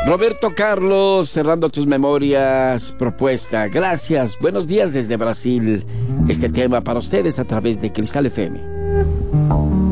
Roberto Carlos, cerrando tus memorias, propuesta. Gracias. Buenos días desde Brasil. Este tema para ustedes a través de Cristal FM.